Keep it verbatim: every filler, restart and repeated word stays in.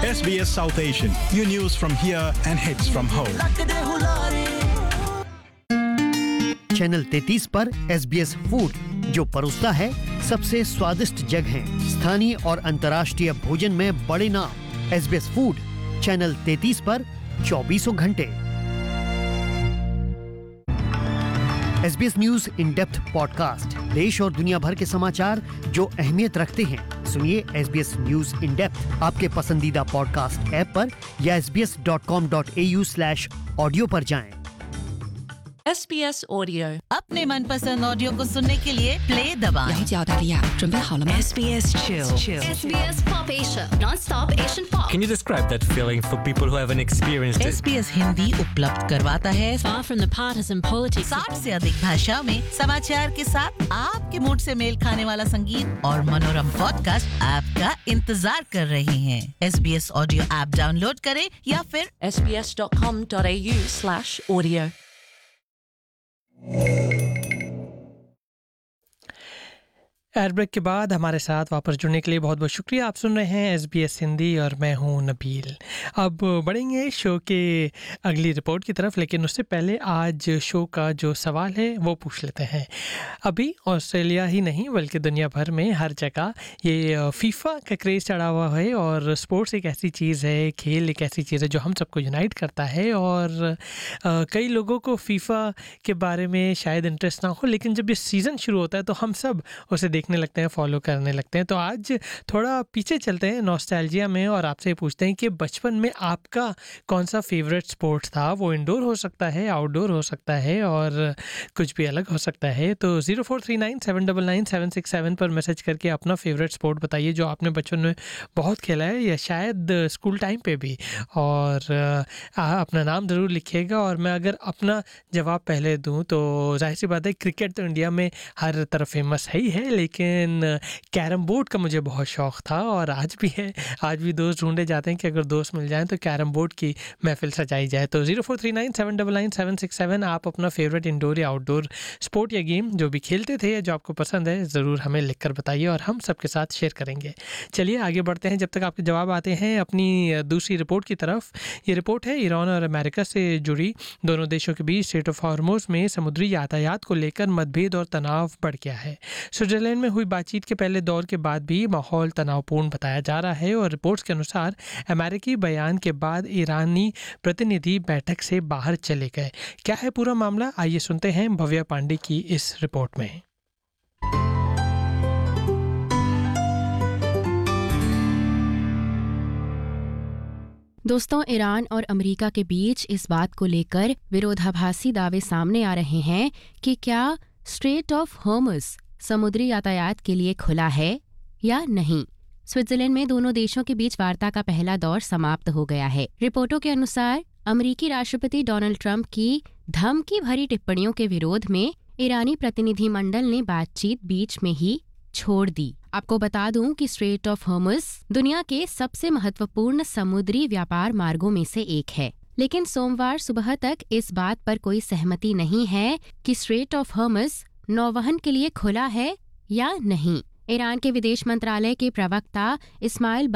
S B S South Asian. Your news from here and hits from home. Channel तैंतीस पर S B S food जो परोसता है सबसे स्वादिष्ट जगहें, स्थानीय और अंतर्राष्ट्रीय भोजन में बड़े नाम। S B S food channel तैंतीस पर चौबीसों घंटे। S B S news in depth podcast, देश और दुनिया भर के समाचार जो अहमियत रखते हैं। सुनिए S B S news in depth आपके पसंदीदा पॉडकास्ट ऐप पर या S B S dot com dot A you slash audio पर जाएं। S B S Audio अपने मनपसंद ऑडियो को सुनने के लिए प्ले दबाएं। 了解澳大利亚，准备好了吗 S B S Chill S B S Pop Asia, non-stop Asian pop. Can you describe that feeling for people who haven't experienced it? S B S Hindi उपलब्ध करवाता है Far from the partisan politics. साठ से अधिक भाषा में समाचार के साथ आपके मूड से मेल खाने वाला संगीत और मनोरम पॉडकास्ट आपका इंतजार कर रहे हैं। S B S audio app download करें या फिर S B S dot com dot A U slash audio। Air brake के बाद हमारे साथ वापस जुड़ने के लिए बहुत बहुत शुक्रिया। आप सुन रहे हैं एस बी एस हिंदी और मैं हूं नबील। अब बढ़ेंगे शो के अगली रिपोर्ट की तरफ, लेकिन उससे पहले आज शो का जो सवाल है वो पूछ लेते हैं। अभी ऑस्ट्रेलिया ही नहीं बल्कि दुनिया भर में हर जगह ये फीफा का क्रेज़ चढ़ा हुआ है और स्पोर्ट्स एक ऐसी चीज़ है, खेल एक ऐसी चीज़ है जो हम सबको यूनाइट करता है। और आ, कई लोगों को फीफा के बारे में शायद इंटरेस्ट ना हो, लेकिन जब ये सीज़न शुरू होता है तो हम सब उसे देखने लगते हैं, फॉलो करने लगते हैं। तो आज थोड़ा पीछे चलते हैं नॉस्टैल्जिया में और आपसे पूछते हैं कि बचपन में आपका कौन सा फेवरेट स्पोर्ट्स था। वो इंडोर हो सकता है, आउटडोर हो सकता है और कुछ भी अलग हो सकता है। तो zero four three nine seven double nine seven six seven पर मैसेज करके अपना फेवरेट स्पोर्ट बताइए जो आपने बचपन में बहुत खेला है या शायद स्कूल टाइम पे भी, और आ, अपना नाम ज़रूर लिखिएगा। और मैं अगर अपना जवाब पहले दूँ तो जाहिर सी बात है क्रिकेट तो इंडिया में हर तरफ फेमस है ही है, लेकिन कैरम बोर्ड का मुझे बहुत शौक़ था और आज भी है। आज भी दोस्त ढूंढे जाते हैं कि अगर दोस्त मिल जाएं तो कैरम बोर्ड की महफिल सजाई जाए। तो zero four three nine seven double nine seven six seven आप अपना फेवरेट इंडोर या आउटडोर स्पोर्ट या गेम जो भी खेलते थे या जो आपको पसंद है ज़रूर हमें लिख कर बताइए और हम सबके साथ शेयर करेंगे। चलिए आगे बढ़ते हैं जब तक आपके जवाब आते हैं अपनी दूसरी रिपोर्ट की तरफ। ये रिपोर्ट है ईरान और अमेरिका से जुड़ी। दोनों देशों के बीच स्ट्रेट ऑफ हॉर्मुज़ में समुद्री यातायात को लेकर मतभेद और तनाव बढ़ गया है। स्विट्जरलैंड में हुई बातचीत के पहले दौर के बाद भी माहौल तनावपूर्ण बताया जा रहा है और रिपोर्ट्स के अनुसार अमेरिकी बयान के बाद ईरानी प्रतिनिधि बैठक से बाहर चले गए। क्या है पूरा मामला, आइए सुनते हैं भव्या पांडे की इस रिपोर्ट में। दोस्तों, ईरान और अमेरिका के बीच इस बात को लेकर विरोधाभासी दावे सामने आ रहे हैं कि क्या स्ट्रेट ऑफ हॉर्मुज़ समुद्री यातायात के लिए खुला है या नहीं। स्विट्जरलैंड में दोनों देशों के बीच वार्ता का पहला दौर समाप्त हो गया है। रिपोर्टों के अनुसार अमेरिकी राष्ट्रपति डोनाल्ड ट्रंप की धमकी भरी टिप्पणियों के विरोध में ईरानी प्रतिनिधिमंडल ने बातचीत बीच में ही छोड़ दी। आपको बता दूं कि स्ट्रेट ऑफ हॉर्मुज़ दुनिया के सबसे महत्वपूर्ण समुद्री व्यापार मार्गों में से एक है, लेकिन सोमवार सुबह तक इस बात पर कोई सहमति नहीं है कि स्ट्रेट ऑफ हॉर्मुज़ नौवहन के लिए खुला है या नहीं। ईरान के विदेश मंत्रालय के प्रवक्ता इस्माइल